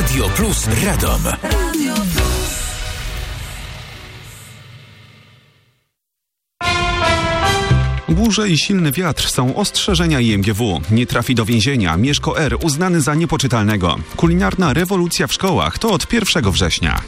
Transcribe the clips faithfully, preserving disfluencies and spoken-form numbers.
Radio Plus Radom. Radio Plus. Burze i silny wiatr są ostrzeżenia I M G W. Nie trafi do więzienia. Mieszko R. uznany za niepoczytalnego. Kulinarna rewolucja w szkołach to od pierwszego września.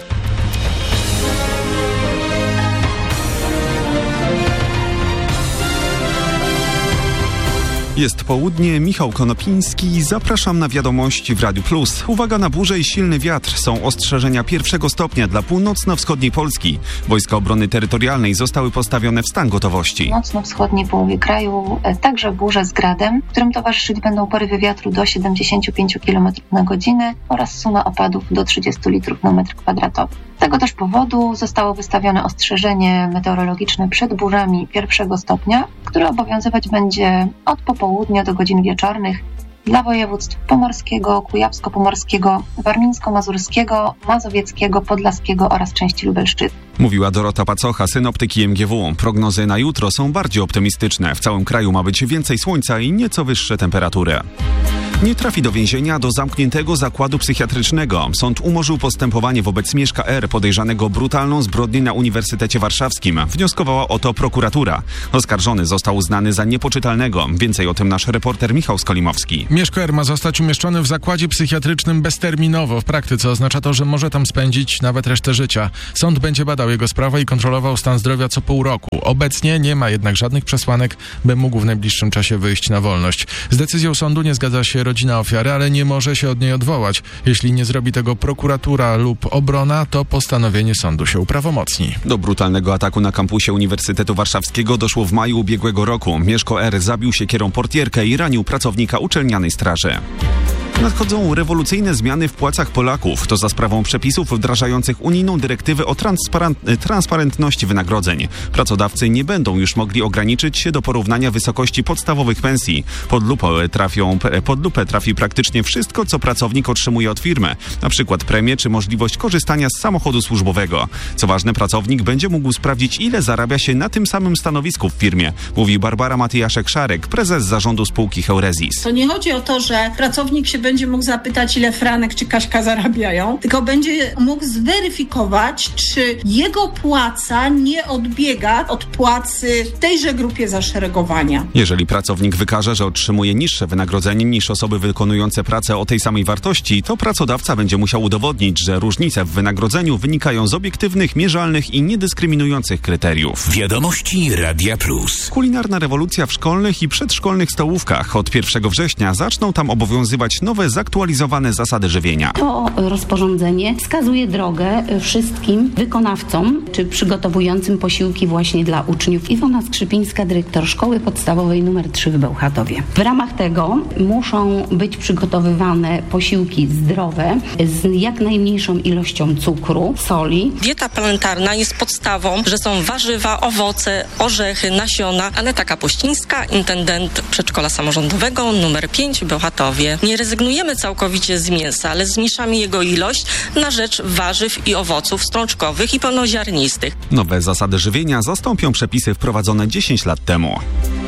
Jest południe, Michał Konopiński, zapraszam na wiadomości w Radiu Plus. Uwaga na burzę i silny wiatr. Są ostrzeżenia pierwszego stopnia dla północno-wschodniej Polski. Wojska Obrony Terytorialnej zostały postawione w stan gotowości. W północno-wschodniej połowie kraju także burze z gradem, którym towarzyszyć będą porywy wiatru do siedemdziesiąt pięć kilometrów na godzinę oraz suma opadów do trzydzieści litrów na metr kwadratowy. Z tego też powodu zostało wystawione ostrzeżenie meteorologiczne przed burzami pierwszego stopnia, które obowiązywać będzie od popołudnia do godzin wieczornych dla województw pomorskiego, kujawsko-pomorskiego, warmińsko-mazurskiego, mazowieckiego, podlaskiego oraz części Lubelszczyzny. Mówiła Dorota Pacocha, synoptyk I M G W. Prognozy na jutro są bardziej optymistyczne. W całym kraju ma być więcej słońca i nieco wyższe temperatury. Nie trafi do więzienia, do zamkniętego zakładu psychiatrycznego. Sąd umorzył postępowanie wobec Mieszka R. podejrzanego o brutalną zbrodnię na Uniwersytecie Warszawskim. Wnioskowała o to prokuratura. Oskarżony został uznany za niepoczytalnego. Więcej o tym nasz reporter Michał Skolimowski. Mieszko R. ma zostać umieszczony w zakładzie psychiatrycznym bezterminowo. W praktyce oznacza to, że może tam spędzić nawet resztę życia. Sąd będzie badał jego sprawę i kontrolował stan zdrowia co pół roku. Obecnie nie ma jednak żadnych przesłanek, by mógł w najbliższym czasie wyjść na wolność. Z decyzją sądu nie zgadza się rodzina ofiary, ale nie może się od niej odwołać. Jeśli nie zrobi tego prokuratura lub obrona, to postanowienie sądu się uprawomocni. Do brutalnego ataku na kampusie Uniwersytetu Warszawskiego doszło w maju ubiegłego roku. Mieszko R. zabił siekierą portierkę i ranił pracownika uczelnianej straży. Nadchodzą rewolucyjne zmiany w płacach Polaków. To za sprawą przepisów wdrażających unijną dyrektywę o transparent, transparentności wynagrodzeń. Pracodawcy nie będą już mogli ograniczyć się do porównania wysokości podstawowych pensji. Pod lupę, trafią, pod lupę trafi praktycznie wszystko, co pracownik otrzymuje od firmy. Na przykład premię czy możliwość korzystania z samochodu służbowego. Co ważne, pracownik będzie mógł sprawdzić, ile zarabia się na tym samym stanowisku w firmie. Mówi Barbara Matyjaszek-Szarek, prezes zarządu spółki Heuresis. To nie chodzi o to, że pracownik się będzie mógł zapytać, ile Franek czy Kaśka zarabiają, tylko będzie mógł zweryfikować, czy jego płaca nie odbiega od płacy w tejże grupie zaszeregowania. Jeżeli pracownik wykaże, że otrzymuje niższe wynagrodzenie niż osoby wykonujące pracę o tej samej wartości, to pracodawca będzie musiał udowodnić, że różnice w wynagrodzeniu wynikają z obiektywnych, mierzalnych i niedyskryminujących kryteriów. Wiadomości Radia Plus. Kulinarna rewolucja w szkolnych i przedszkolnych stołówkach. Od pierwszego września zaczną tam obowiązywać nowe zaktualizowane zasady żywienia. To rozporządzenie wskazuje drogę wszystkim wykonawcom czy przygotowującym posiłki właśnie dla uczniów. Iwona Skrzypińska, dyrektor szkoły podstawowej numer trzy w Bełchatowie. W ramach tego muszą być przygotowywane posiłki zdrowe z jak najmniejszą ilością cukru, soli. Dieta planetarna jest podstawą, że są warzywa, owoce, orzechy, nasiona. Aneta Kapuścińska, intendent przedszkola samorządowego numer pięć w Bełchatowie. Nie rezygnujemy całkowicie z mięsa, ale zmniejszamy jego ilość na rzecz warzyw i owoców strączkowych i pełnoziarnistych. Nowe zasady żywienia zastąpią przepisy wprowadzone dziesięć lat temu.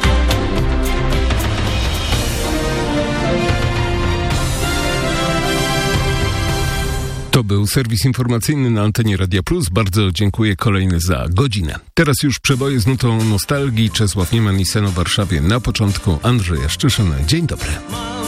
To był serwis informacyjny na antenie Radia Plus. Bardzo dziękuję, kolejny za godzinę. Teraz już przeboje z nutą nostalgii. Czesław Niemann i Sen o Warszawie. Na początku Andrzeja Szczyszyn. Dzień dobry.